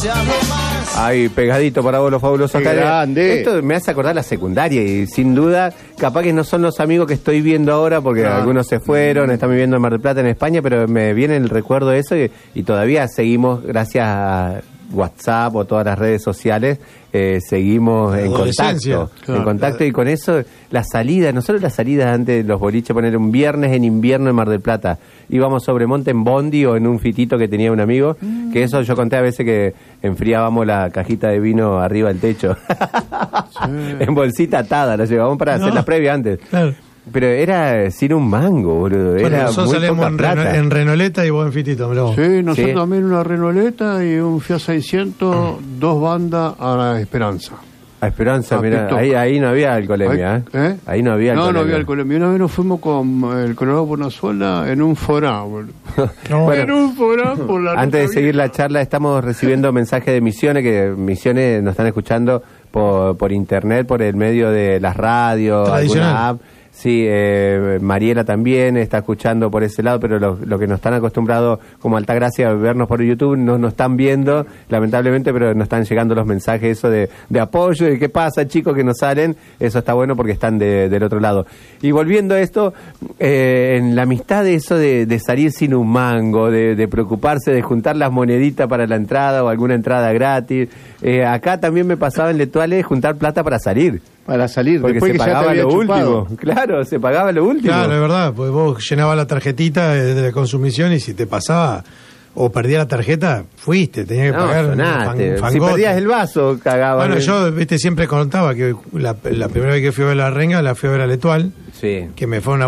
Ay, pegadito para vos, los fabulosos. Qué grande. Esto me hace acordar la secundaria y sin duda, capaz que no son los amigos que estoy viendo ahora porque algunos se fueron, están viviendo en Mar del Plata, en España, pero me viene el recuerdo de eso y todavía seguimos, gracias a WhatsApp o todas las redes sociales, seguimos en contacto. Claro. En contacto y con eso, la salida, nosotros las salidas antes de los boliches, poner un viernes en invierno en Mar del Plata, íbamos sobre monte en bondi o en un fitito que tenía un amigo, que eso yo conté a veces que enfriábamos la cajita de vino arriba del techo, en bolsita atada, la llevábamos para hacer la previa antes. Claro. Pero era sin un mango, boludo. Bueno, Era nosotros muy salimos poca plata. en Renoleta y vos en Fitito, mirá vos. Sí, nosotros Sí. también una Renoleta y un Fiat 600, 2 bandas a la Esperanza. A Esperanza, A mira, TikTok. ahí no había alcoholemia, ¿eh? Ahí no había alcoholemia. No había alcoholemia. Una vez nos fuimos con el Colorado Bonazuela en un forá, boludo. No. Bueno, En un forá por la antes de Ruta seguir la Vieja. charla, estamos recibiendo mensajes de Misiones, que Misiones nos están escuchando por internet, por el medio de las radios, Tradicional. alguna app. Sí, Mariela también está escuchando por ese lado, pero lo que nos están acostumbrados como Altagracia a vernos por YouTube no nos están viendo, lamentablemente, pero nos están llegando los mensajes eso de apoyo, de qué pasa, chicos, que nos salen. Eso está bueno porque están del otro lado. Y volviendo a esto, en la amistad de eso de salir sin un mango, de preocuparse de juntar las moneditas para la entrada o alguna entrada gratis. Acá también me pasaba en Letuales juntar plata para salir. Para salir, Porque después se que ya te pagaba había lo chupado. último. Claro, se pagaba lo último. Claro, es verdad, pues vos llenabas la tarjetita de la consumición y si te pasaba o perdías la tarjeta, fuiste, tenías que No, pagar sonaste. un Si fangote. perdías el vaso, cagabas. Bueno, yo siempre contaba que la primera vez que fui a ver la Renga, la fui a ver a Letual, Sí. que me fue una